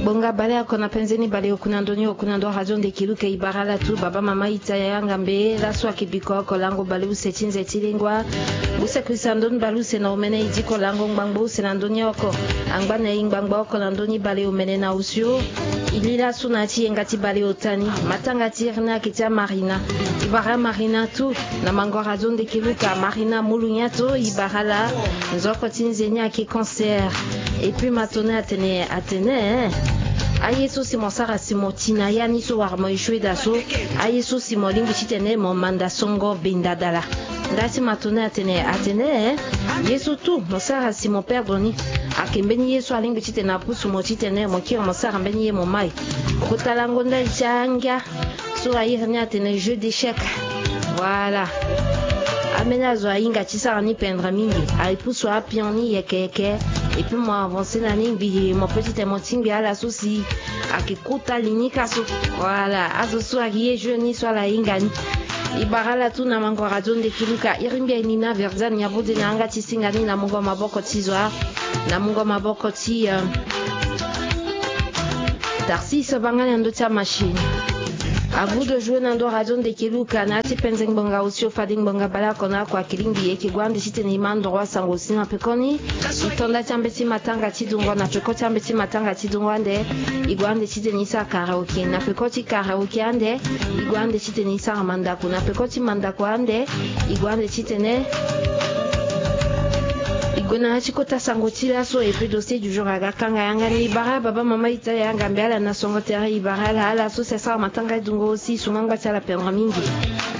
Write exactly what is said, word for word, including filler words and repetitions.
bonga bale kona penzeni bale kuna ndoni kuna ndo rajon de kiluke ibarala tu baba mama itayanga mbe la swa kibiko ko lango bale usetinze tilingwa buse krisandon baluse na umene idiko lango ngbangbo use na ndoni oko angbana ingbangbo ko na ndoni bale umene na usio ilila sunati ngati bale otani matanga tirna kitia marina ibara marina tu na mango rajon de kiluka marina mulunyato ibarala nzoko tinzenya ki concert et puis matone atene atene ayeso simo sara simo tina yani so warmo ishwe daso ayeso simo lingi chitene mo manda songo bindadala ndasi matone atene atene yeso tu mo sara simo perdoni akembeni yeso alingi chitena pusu mo chitene mo kio mo sara mbeni ye mo mai kotalango nda changa so ayirnya atene jeu d'échecs voilà amenazo ainga chisara ni pendre mingi aipuso apioni yekeke et puis moi avancer la ligne mon petit émoting à la souci à qui coûte ligne kaso voilà azo so agie jeune soit la ingani ibarala tu na mango radon de kiluka irimbia nina verzani ya bode na anga tisingani na mungo maboko tizwa na mungo maboko ti uh, Tarsis bangani ando tia machine. À vous de jouer dans le radio de Kiluka, Nati Penzeng Bonga aussi au Fading Bonga Bala Kona, quoi qu'il y ait qui guande des sites Niman droit sans aussi un peu connu. Itonda Tiambeti Matanga Tidunga, n'a peu côté Tiambeti Matanga Tidungwande, Iguan des sites Nissa Karaoke, n'a peu côté Karaoke Ande, Iguan des sites Nissa Mandaku, n'a peu côté Mandaku Ande, Iguan des sites Ne. Igona chikota sangotila so et puis dossier du jour aga kanga yanga ni bara baba mama ita yanga mbela na songo tere ibara la la so sesa matanga dungo aussi sumanga tala pendra mingi